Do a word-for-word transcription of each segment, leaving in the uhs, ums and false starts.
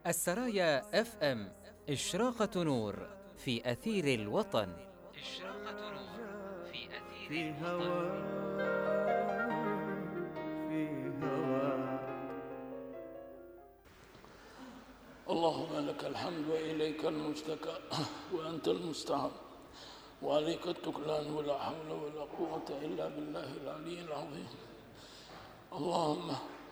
السرايا اف ام، إشراقة نور في أثير الوطن. إشراقة نور في أثير في الوطن. هوا في هوا. اللهم لك الحمد وإليك المشتكى وأنت المستعان وعليك التكلان، ولا حول ولا قوة إلا بالله العلي العظيم. اللهم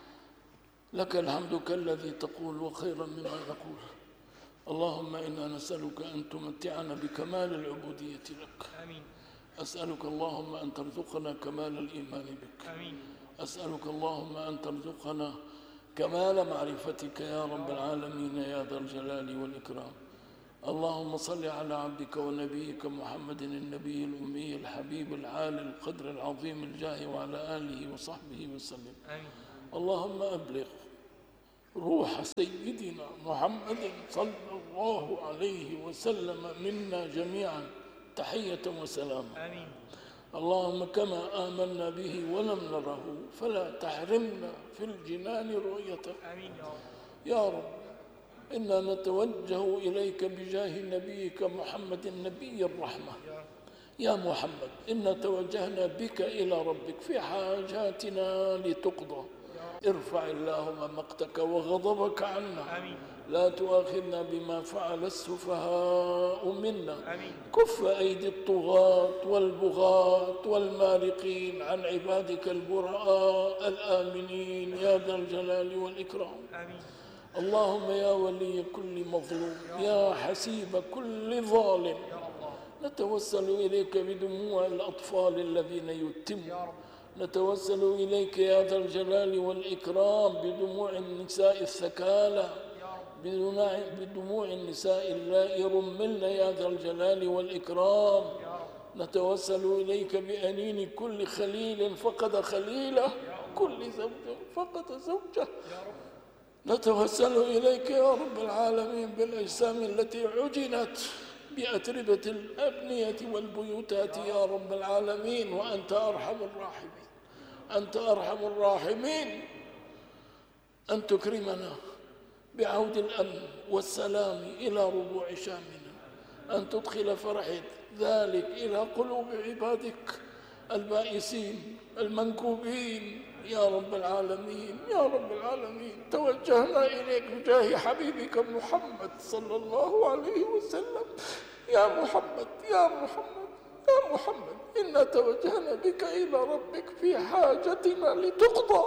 لك الحمد كالذي تقول وخيرا مما نقول. اللهم إنا نسألك أن تمتعنا بكمال العبودية لك. آمين. أسألك اللهم أن ترزقنا كمال الإيمان بك. آمين. أسألك اللهم أن ترزقنا كمال معرفتك يا رب العالمين يا ذا الجلال والإكرام. اللهم صل على عبدك ونبيك محمد النبي الأمي الحبيب العالي القدر العظيم الجاه وعلى آله وصحبه وسلم. آمين. اللهم أبلغ روح سيدنا محمد صلى الله عليه وسلم منا جميعا تحية وسلام. آمين. اللهم كما آمنا به ولم نره فلا تحرمنا في الجنان رؤيته. آمين يا رب. يا رب إنا نتوجه إليك بجاه نبيك محمد النبي الرحمة. يا رب. يا محمد إنا توجهنا بك إلى ربك في حاجاتنا لتقضى. ارفع اللهم مقتك وغضبك عنا. آمين. لا تؤاخذنا بما فعل السفهاء منا. آمين. كف أيدي الطغاة والبغاة والمارقين عن عبادك البراء الآمنين يا ذا الجلال والإكرام. آمين. اللهم يا ولي كل مظلوم يا حسيب كل ظالم، يا الله. نتوسل إليك بدموع الأطفال الذين يتمون. يا رب. نتوسل إليك يا ذا الجلال والإكرام بدموع النساء الثكالى، يا رب. بدموع- بدموع النساء اللائي رملن يا ذا الجلال والإكرام. يا رب. نتوسل إليك بأنين كل خليل فقد خليله، كل زوج فقد زوجه. يا رب. نتوسل إليك يا رب العالمين بالأجسام التي عجنت بأتربة الأبنية والبيوتات يا رب العالمين، وأنت أرحم الراحمين. أنت أرحم الراحمين. أن تكرمنا بعود الأمن والسلام إلى ربوع شامنا، أن تدخل فرح ذلك إلى قلوب عبادك البائسين المنكوبين يا رب العالمين. يا رب العالمين توجهنا إليك بجاه حبيبك محمد صلى الله عليه وسلم. يا محمد يا محمد يا محمد إنا توجهنا بك إلى ربك في حاجتنا لتقضى.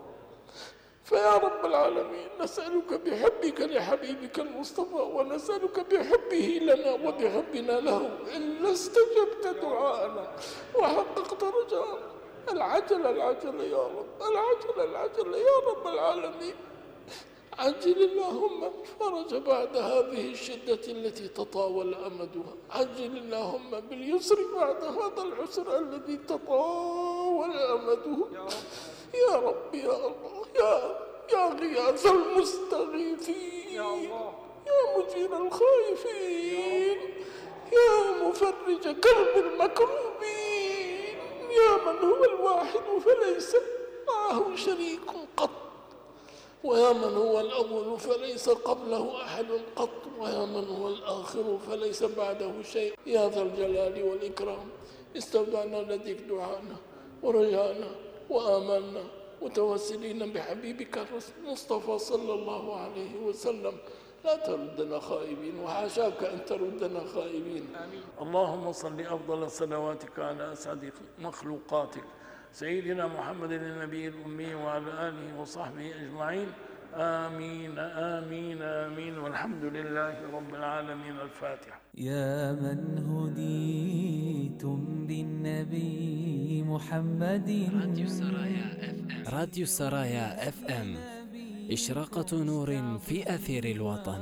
فيا رب العالمين نسألك بحبك لحبيبك المصطفى، ونسألك بحبه لنا وبحبنا له إن استجبت دعاءنا وحققت رجاءنا. العجل العجل يا رب، العجل العجل يا رب العالمين. عجل اللهم فرج بعد هذه الشدة التي تطاول أمدها. عجل اللهم باليسر بعد هذا العسر الذي تطاول أمده. يا رب. يا رب يا الله يا يا غياث المستغيثين، يا الله. يا مجير الخائفين، يا مفرج كرب المكروبين، يا من هو الواحد فليس معه شريك قط، ويا من هو الأول فليس قبله أحد قط، ويا من هو الآخر فليس بعده شيء يا ذا الجلال والإكرام. استودعنا لديك دعانا ورجانا وآمنا متوسلين بحبيبك المصطفى صلى الله عليه وسلم. لا تردنا خائبين، وحاشاك أن تردنا خائبين. آمين. اللهم صل أفضل صلواتك على أسعد مخلوقاتك سيدنا محمد النبي الأمي وعلى آله وصحبه أجمعين. آمين آمين آمين، والحمد لله رب العالمين. الفاتحة. يا من هديتم بالنبي محمد. راديو السرايا اف ام. راديو السرايا اف ام، إشراقة نور في أثير الوطن.